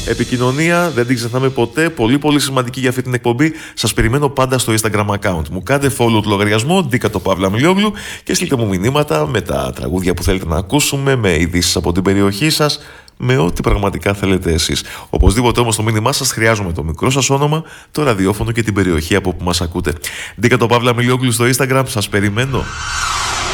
Επικοινωνία, δεν την ξεχνάμε ποτέ, πολύ σημαντική για αυτή την εκπομπή. Σας περιμένω πάντα στο Instagram account μου. Κάντε follow του λογαριασμό Ντίκα το Παύλα Μιλιόγλου και στείλτε μου μηνύματα με τα τραγούδια που θέλετε να ακούσουμε, με ειδήσεις από την περιοχή σας, με ό,τι πραγματικά θέλετε εσείς. Οπωσδήποτε όμως το μήνυμά σας χρειάζομαι το μικρό σας όνομα, το ραδιόφωνο και την περιοχή από που μας ακούτε. Ντίκα το Παύλα Μιλιόγλου στο Instagram, σας περιμένω.